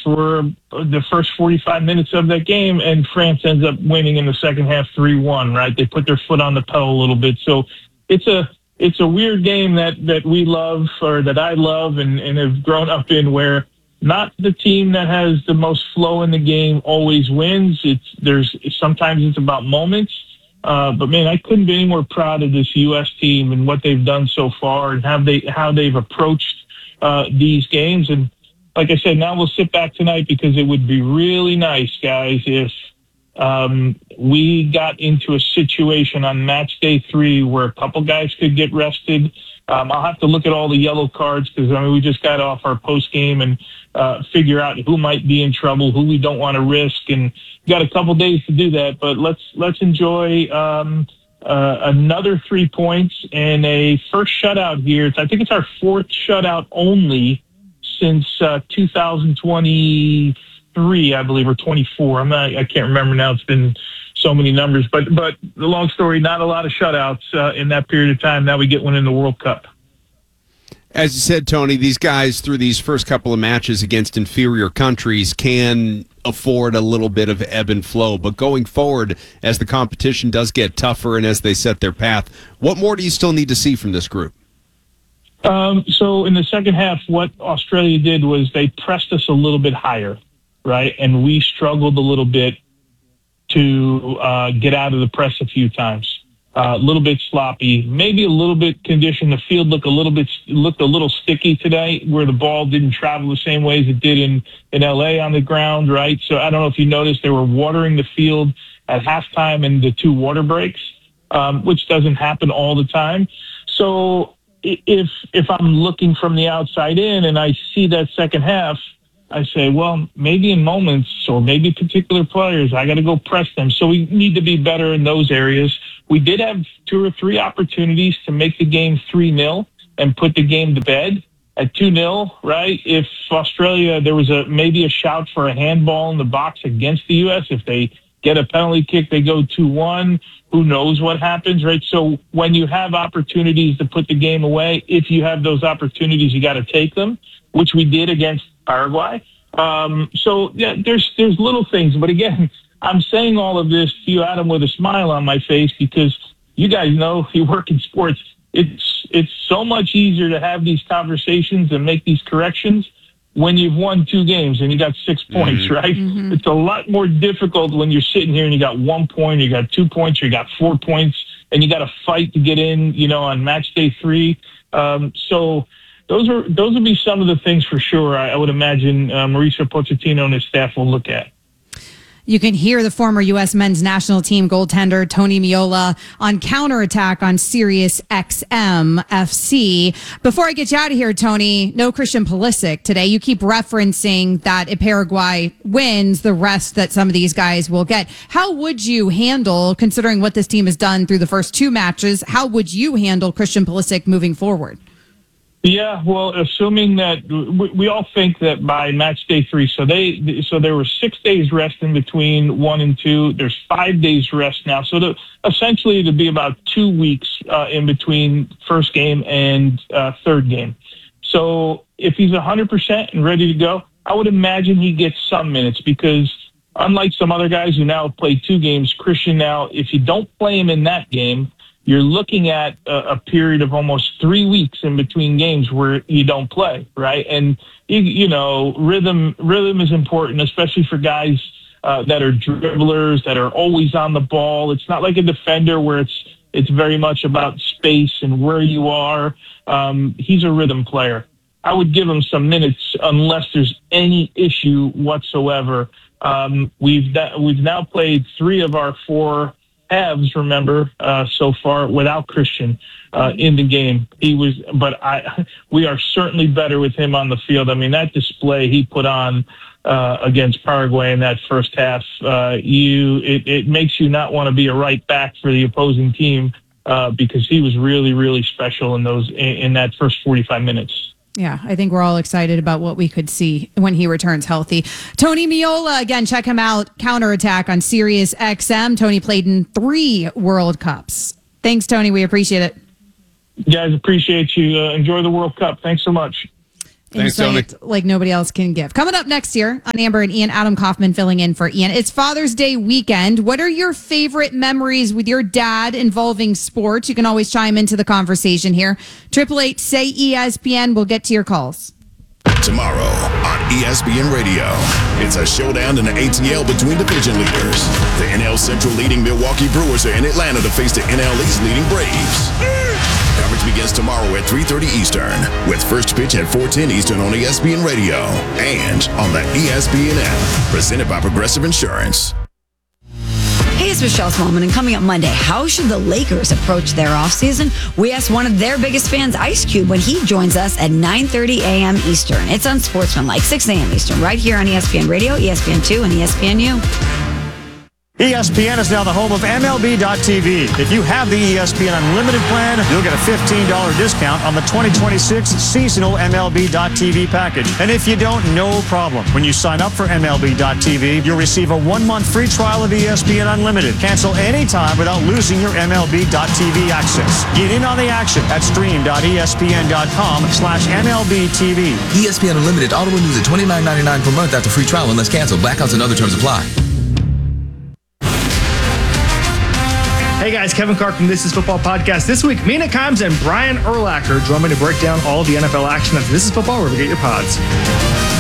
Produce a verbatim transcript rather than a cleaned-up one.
for the first forty-five minutes of that game, and France ends up winning in the second half three one, right? They put their foot on the pedal a little bit. So it's a it's a weird game that, that we love, or that I love and, and have grown up in, where not the team that has the most flow in the game always wins. It's there's sometimes it's about moments. Uh, but man, I couldn't be any more proud of this U S team and what they've done so far, and how they how they've approached uh, these games. And like I said, now we'll sit back tonight, because it would be really nice, guys, if um, we got into a situation on match day three where a couple guys could get rested. Um, I'll have to look at all the yellow cards, because I mean we just got off our post game and uh, figure out who might be in trouble, who we don't want to risk, and got a couple days to do that. But let's let's enjoy um, uh, another three points and a first shutout here. It's, I think it's our fourth shutout only since uh, two thousand twenty-three, I believe, or twenty-four. I'm not, I can't remember now. It's been so many numbers, but but the long story, not a lot of shutouts uh, in that period of time. Now we get one in the World Cup. As you said, Tony, these guys through these first couple of matches against inferior countries can afford a little bit of ebb and flow. But going forward, as the competition does get tougher and as they set their path, what more do you still need to see from this group? Um, so in the second half, what Australia did was they pressed us a little bit higher, right? And we struggled a little bit to uh, get out of the press a few times. Uh, a little bit sloppy, maybe a little bit conditioned. The field looked a little bit looked a little sticky today, where the ball didn't travel the same way as it did in, in L A on the ground, right? So I don't know if you noticed, they were watering the field at halftime and the two water breaks, um, which doesn't happen all the time. So if if I'm looking from the outside in and I see that second half, I say, well, maybe in moments or maybe particular players, I got to go press them. So we need to be better in those areas. We did have two or three opportunities to make the game three nil and put the game to bed at two nil, right? If Australia, there was a maybe a shout for a handball in the box against the U S. If they get a penalty kick, they go two one. Who knows what happens, right? So when you have opportunities to put the game away, if you have those opportunities, you got to take them, which we did against Paraguay. Um, so yeah, there's there's little things, but again, I'm saying all of this to you, Adam, with a smile on my face, because you guys know, you work in sports. It's it's so much easier to have these conversations and make these corrections when you've won two games and you got six points, mm-hmm. right? Mm-hmm. It's a lot more difficult when you're sitting here and you got one point, or you got two points, or you got four points, and you got to fight to get in, you know, on match day three. Um, so. Those are those would be some of the things for sure I, I would imagine uh, Mauricio Pochettino and his staff will look at. You can hear the former U S men's national team goaltender Tony Meola on Counterattack on Sirius X M F C. Before I get you out of here, Tony, no Christian Pulisic today. You keep referencing that if Paraguay wins, the rest that some of these guys will get. How would you handle, considering what this team has done through the first two matches, how would you handle Christian Pulisic moving forward? Yeah, well, assuming that we, we all think that by match day three, so they so there were six days rest in between one and two. There's five days rest now, so to, essentially it'd be about two weeks uh, in between first game and uh, third game. So if he's one hundred percent and ready to go, I would imagine he gets some minutes, because unlike some other guys who now have played two games, Christian now, if you don't play him in that game, you're looking at a, a period of almost three weeks in between games where you don't play, right? And, you, you know, rhythm rhythm is important, especially for guys uh, that are dribblers, that are always on the ball. It's not like a defender where it's it's very much about space and where you are. Um, he's a rhythm player. I would give him some minutes unless there's any issue whatsoever. Um, we've we've now played three of our four halves, remember, uh, so far without Christian uh, in the game. He was, but I, we are certainly better with him on the field. I mean, that display he put on uh, against Paraguay in that first half, uh, you, it, it makes you not want to be a right back for the opposing team uh, because he was really, really special in those in, in that first forty-five minutes. Yeah, I think we're all excited about what we could see when he returns healthy. Tony Meola, again, check him out. Counterattack on Sirius X M. Tony played in three World Cups. Thanks, Tony. We appreciate it. You guys, appreciate you. Uh, enjoy the World Cup. Thanks so much. Thanks, Tony. insight like nobody else can give. Coming up next year on Amber and Ian, Adam Kaufman filling in for Ian. It's Father's Day weekend. What are your favorite memories with your dad involving sports? You can always chime into the conversation here. Triple eight say E S P N. We'll get to your calls. Tomorrow on E S P N Radio, it's a showdown in the A T L between division leaders. The N L Central leading Milwaukee Brewers are in Atlanta to face the N L East leading Braves. Coverage begins tomorrow at three thirty Eastern, with first pitch at four ten Eastern on E S P N Radio and on the E S P N app, presented by Progressive Insurance. Hey, it's Michelle Smallman, and coming up Monday, how should the Lakers approach their offseason? We asked one of their biggest fans, Ice Cube, when he joins us at nine thirty a.m. Eastern. It's Unsportsmanlike, six a.m. Eastern, right here on E S P N Radio, E S P N two, and E S P N U. E S P N is now the home of M L B dot T V. If you have the E S P N Unlimited plan, you'll get a fifteen dollars discount on the twenty twenty-six seasonal M L B dot T V package. And if you don't, no problem. When you sign up for M L B dot T V, you'll receive a one-month free trial of E S P N Unlimited. Cancel anytime without losing your M L B dot T V access. Get in on the action at stream dot E S P N dot com slash M L B T V. E S P N Unlimited auto renews at twenty-nine ninety-nine per month after free trial unless canceled. Blackouts and other terms apply. Hey guys, Kevin Clark from This Is Football Podcast. This week, Mina Kimes and Brian Urlacher join me to break down all the N F L action of This Is Football, where we get your pods.